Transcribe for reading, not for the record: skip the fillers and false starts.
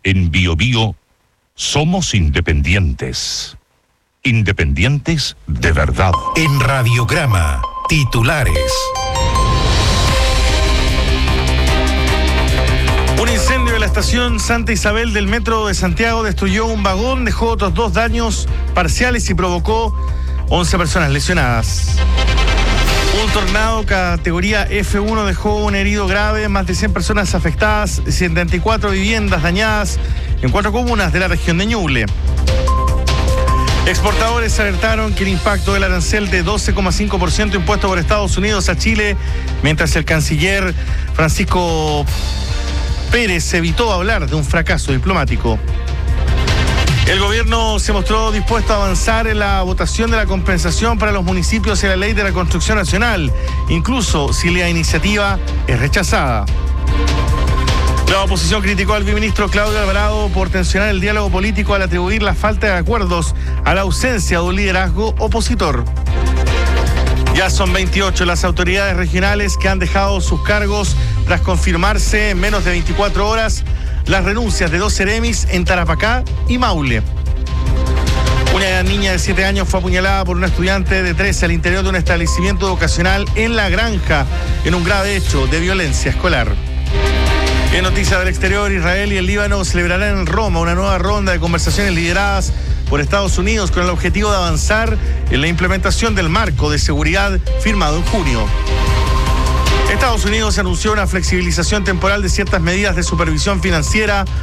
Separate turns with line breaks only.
En BioBio somos independientes. Independientes de verdad.
En Radiograma, titulares.
Un incendio de la estación Santa Isabel del Metro de Santiago destruyó un vagón, dejó otros 2 daños parciales y provocó 11 personas lesionadas. Un tornado categoría F1 dejó un herido grave, más de 100 personas afectadas, 74 viviendas dañadas en 4 comunas de la región de Ñuble. Exportadores alertaron que el impacto del arancel de 12,5% impuesto por Estados Unidos a Chile, mientras el canciller Francisco Pérez evitó hablar de un fracaso diplomático. El gobierno se mostró dispuesto a avanzar en la votación de la compensación para los municipios en la Ley de la Construcción Nacional, incluso si la iniciativa es rechazada. La oposición criticó al viceministro Claudio Alvarado por tensionar el diálogo político al atribuir la falta de acuerdos a la ausencia de un liderazgo opositor. Ya son 28 las autoridades regionales que han dejado sus cargos tras confirmarse en menos de 24 horas las renuncias de 2 seremis en Tarapacá y Maule. Una niña de 7 años fue apuñalada por un estudiante de 13 al interior de un establecimiento educacional en La Granja, en un grave hecho de violencia escolar. En noticias del exterior, Israel y el Líbano celebrarán en Roma una nueva ronda de conversaciones lideradas por Estados Unidos con el objetivo de avanzar en la implementación del marco de seguridad firmado en junio. Estados Unidos anunció una flexibilización temporal de ciertas medidas de supervisión financiera